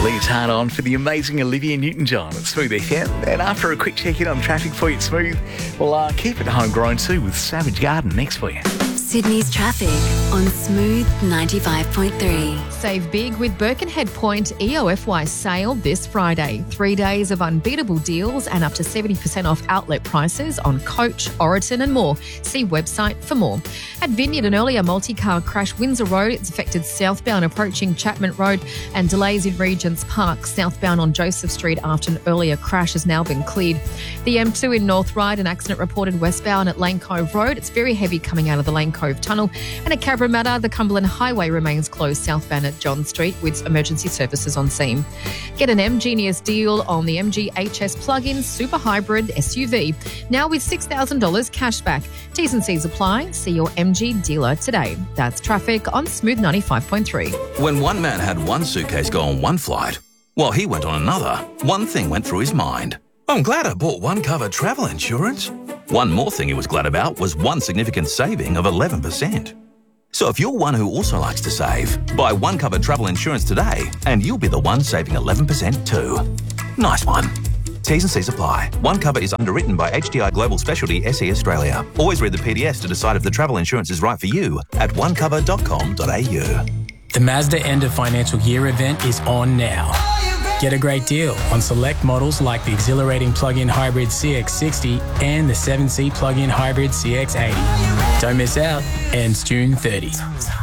Leotard on for the amazing Olivia Newton-John at Smooth FM. And after a quick check-in on traffic for you at Smooth, we'll keep it homegrown too with Savage Garden next for you. Sydney's traffic on Smooth 95.3. Save big with Birkenhead Point EOFY sale this Friday. 3 days of unbeatable deals and up to 70% off outlet prices on Coach, Oroton and more. See website for more. At Vineyard, an earlier multi-car crash Windsor Road. It's affected southbound approaching Chapman Road, and delays in Regents Park southbound on Joseph Street after an earlier crash has now been cleared. The M2 in North Ryde, an accident reported westbound at Lane Cove Road. It's very heavy coming out of the Lane Cove Tunnel. And at Cabramatta, the Cumberland Highway remains closed southbound at John Street with emergency services on scene. Get an M-Genius deal on the MG HS plug-in super hybrid SUV. Now with $6,000 cash back. T's and C's apply. See your MG dealer today. That's traffic on Smooth 95.3. When one man had one suitcase go on one flight, while he went on another, one thing went through his mind. I'm glad I bought One Cover travel insurance. One more thing he was glad about was one significant saving of 11%. So if you're one who also likes to save, buy One Cover travel insurance today and you'll be the one saving 11% too. Nice one. T's and C's apply. One Cover is underwritten by HDI Global Specialty SE Australia. Always read the PDS to decide if the travel insurance is right for you at onecover.com.au. The Mazda End of Financial Year event is on now. Get a great deal on select models like the exhilarating plug-in hybrid CX-60 and the 7-seat plug-in hybrid CX-80. Don't miss out. Ends June 30.